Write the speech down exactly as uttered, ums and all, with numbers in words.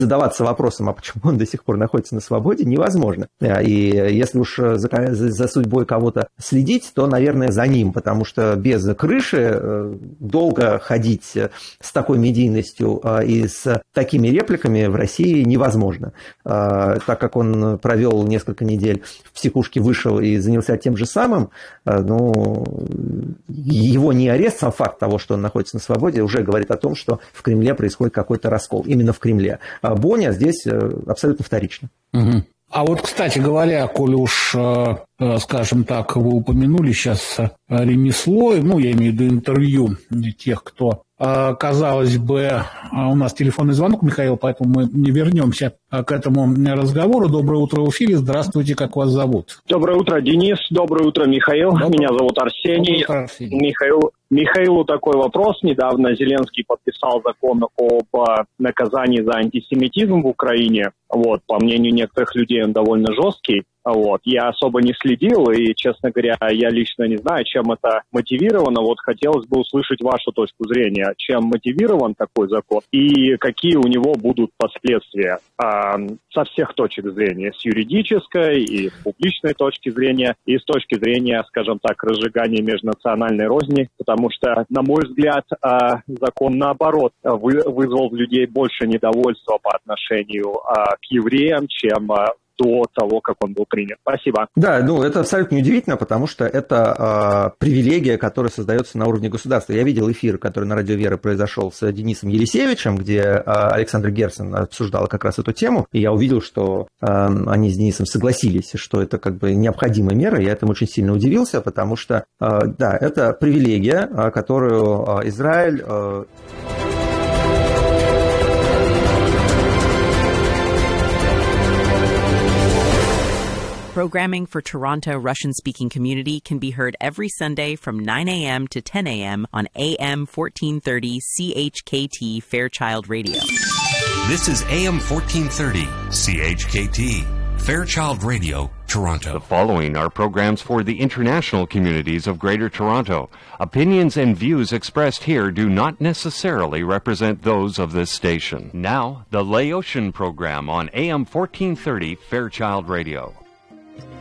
задаваться вопросом, а почему он до сих пор находится на свободе, невозможно. И если уж за, за судьбой кого-то следить, то, наверное, за ним, потому что без крыши долго ходить с такой медийностью и с такими репликами в России невозможно. Так как он провел несколько недель в психушке, вышел и занялся тем же самым, ну, его не арест, сам факт того, что он находится на свободе, уже говорит о том, что в Кремле происходит какой-то раскол. Именно в Кремле. Боня здесь абсолютно вторично. Угу. А вот, кстати говоря, коли уж, скажем так, вы упомянули сейчас ремесло, ну, я имею в виду интервью тех, кто, казалось бы, у нас телефонный звонок, Михаил, поэтому мы не вернемся к этому разговору. Доброе утро в эфире, здравствуйте, как вас зовут? Доброе утро, Денис, доброе утро, Михаил, доброе. Меня зовут Арсений. Утро, Арсений. Михаил. Михаилу такой вопрос. Недавно Зеленский подписал закон об наказании за антисемитизм в Украине. Вот, по мнению некоторых людей, он довольно жесткий. Вот, я особо не следил, и, честно говоря, я лично не знаю, чем это мотивировано. Вот хотелось бы услышать вашу точку зрения, чем мотивирован такой закон и какие у него будут последствия а, со всех точек зрения, с юридической и с публичной точки зрения, и с точки зрения, скажем так, разжигания межнациональной розни, потому что, на мой взгляд, а, закон, наоборот, вы, вызвал в людей больше недовольства по отношению а, к евреям, чем а, до того, как он был принят. Спасибо. Да, ну это абсолютно неудивительно, потому что это э, привилегия, которая создается на уровне государства. Я видел эфир, который на Радио Вера произошел с Денисом Елисевичем, где э, Александр Герцен обсуждал как раз эту тему, и я увидел, что э, они с Денисом согласились, что это как бы необходимая мера. Я этому очень сильно удивился, потому что, э, да, это привилегия, э, которую э, Израиль... Э, Programming for Toronto Russian-speaking community can be heard every Sunday from nine a.m. to ten a.m. on A M fourteen thirty C H K T Fairchild Radio. This is A M fourteen thirty C H K T Fairchild Radio, Toronto. The following are programs for the international communities of Greater Toronto. Opinions and views expressed here do not necessarily represent those of this station. Now, the Laotian program on A M fourteen thirty Fairchild Radio.